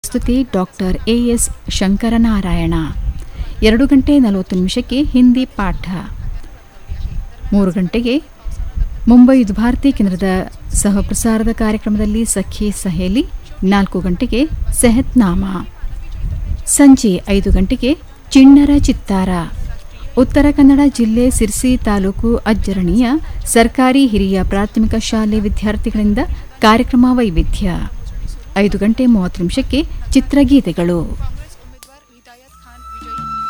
ಪ್ರಸ್ತುತಿ doctor as Shankaranarayana. 2 ಗಂಟೆ 40 ನಿಮಿಷಕ್ಕೆ ಹಿಂದಿ ಪಾಠ. 3 ಗಂಟೆಗೆ ಮುಂಬೈ ಭಾರತಿ ಕೇಂದ್ರದ ಸಹಪ್ರಸಾರದ ಕಾರ್ಯಕ್ರಮದಲ್ಲಿ ಸಖಿ ಸಹೇಲಿ. 4 ಗಂಟೆಗೆ ಸೆಹತ್ನಾಮ. ಸಂಜೆ 5 ಗಂಟೆಗೆ ಚಿಣ್ಣರ ಚಿತ್ತಾರ. ಉತ್ತರ ಕನ್ನಡ ಜಿಲ್ಲೆ ಸಿರ್ಸಿ ತಾಲೂಕು ಅಜ್ಜರಣಿಯ ಸರ್ಕಾರಿ ಹಿರಿಯ ಪ್ರಾಥಮಿಕ ಶಾಲೆ ವಿದ್ಯಾರ್ಥಿಗಳಿಂದ ಕಾರ್ಯಕ್ರಮ ವೈವಿಧ್ಯ. 5 ಗಂಟೆ 30 ನಿಮಿಷಕ್ಕೆ ಚಿತ್ರಗೀತೆಗಳು.